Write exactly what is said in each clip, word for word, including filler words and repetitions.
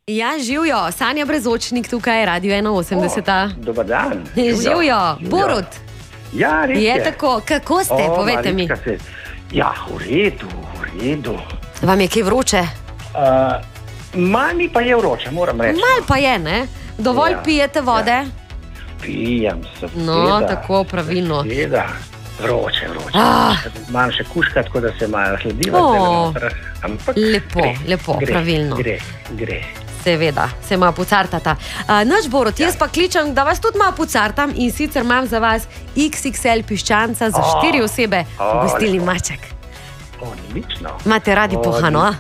Ja, živijo. Sanja Brezočnik tukaj, Radio ena osemdeset. Dobar dan. Živijo. Borut. Ja, res je. Je tako. Kako ste? O, Povejte mi. Marička se... Ja, v redu, v redu. Vam je kaj vroče? Uh, Mani pa je vroče, moram reči. Mal pa je, ne? Dovolj ja, pijete vode? Ja. Pijem, seveda. No, tako pravilno. Seveda. Vroče, vroče. Ah. Imam še kuška, tako da se malo hladiva. Oh. Ampak Lepo, gre, lepo, gre, pravilno. Gre, gre. Seveda, se malo pucartata. Uh, naš Borut, Ja. jaz pa kličem, da vas tudi malo pucartam in sicer imam za vas iks iks el piščanca za O, štiri osebe o, v gostilni lepo. Maček. Odlično. Imate radi pohano, a?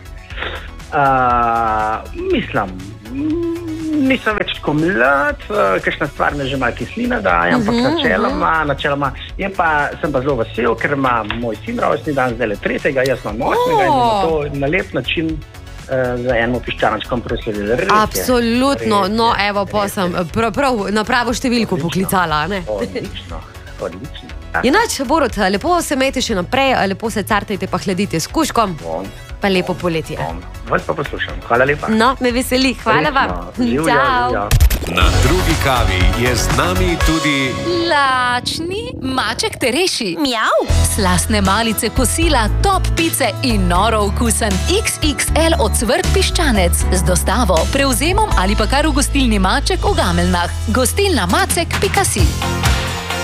Uh, mislim, mm, nisem več tako mlad, uh, kakšna stvar me že malo kislina daje, ampak Mhm, načeloma, načeloma je pa, sem pa zelo vesel, ker ima moj sin rojstni dan zdaj le tretjega, jaz imam osmega in bomo to na lep način uh, za eno piščančkom proslavili. Res je, Absolutno, res je, no evo, pa res je. sem prav, prav na pravo številko Odlično. poklicala, ne? Odlično, odlično. Inač, Borut, lepo se imejte še naprej, lepo se cartajte pa hladite s kuškom, Bom, pa lepo poletje. bom. Vas pa poslušam. Hvala lepa. No, me veseli, hvala vam. Resno. Živjo, Čau. živjo. Na drugi kavi je z nami tudi Lačni Maček te reši. Mjav. Slastne malice kosila, top pice in noro okusen iks iks el ocvrt piščanec. Z dostavo, prevzemom ali pa kar v gostilni Maček v Gameljnah. Gostilna Macek pika si.